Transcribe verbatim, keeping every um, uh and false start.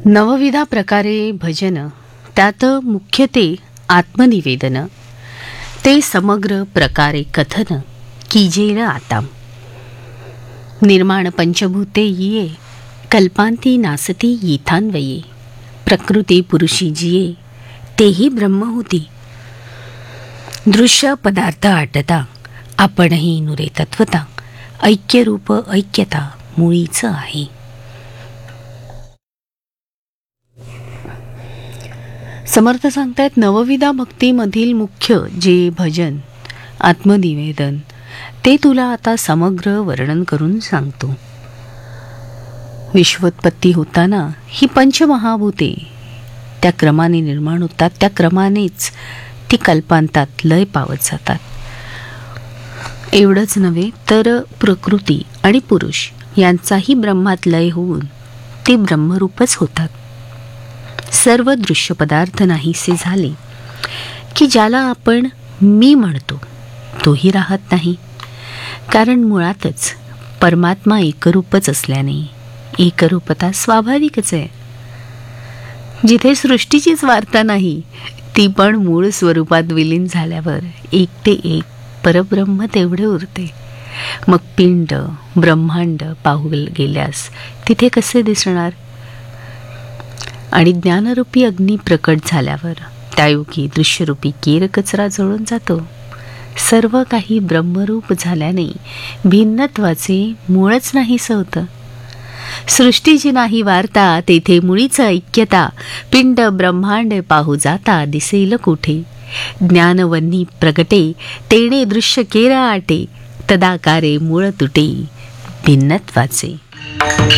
नवविधा प्रकारे भजन, त्यात मुख्यते आत्मनिवेदन, ते समग्र प्रकारे कथन कीजेल आता. निर्माण पंचभूते ये, कल्पांती नासती येथान्वये, प्रकृती पुरुषी जिये, तेही ब्रह्म होती. दृश्य पदार्थ आटता, आपणही नुरे तत्वता, ऐक्यरूप ऐक्यता मुळीच आहे. समर्थ सांगतायत, नवविधा भक्तीमधील मुख्य जे भजन आत्मनिवेदन ते तुला आता समग्र वर्णन करून सांगतो. विश्वोत्पत्ती होताना ही पंचमहाभूते त्या क्रमाने निर्माण होतात, त्या क्रमानेच ती कल्पांतात लय पावत जातात. एवढंच नव्हे तर प्रकृती आणि पुरुष यांचाही ब्रह्मात लय होऊन ते ब्रह्मरूपच होतात. सर्व दृश्य पदार्थ नाहीसे झाले की ज्याला आपण मी म्हणतो तोही राहत नाही, कारण मुळातच परमात्मा एकरूपच असल्याने एकरूपता स्वाभाविकच आहे. जिथे सृष्टीचीच वार्ता नाही, ती पण मूळ स्वरूपात विलीन झाल्यावर एक ते एक परब्रह्म तेवढे उरते. मग पिंड ब्रह्मांड पाहू गेल्यास तिथे कसे दिसणार? आणि ज्ञानरूपी अग्नी प्रकट झाल्यावर त्यायोगी दृश्यरूपी केर कचरा जळून जातो. सर्व काही ब्रह्मरूप झाल्याने भिन्नत्वाचे मूळच नाहीसं होतं. सृष्टीची नाही वार्ता, तेथे मुळीच ऐक्यता, पिंड ब्रह्मांड पाहू जाता दिसेल कोठे. ज्ञानवन्नी प्रगटे, तेणे दृश्य केर आटे, तदाकारे मूळ तुटे भिन्नत्वाचे.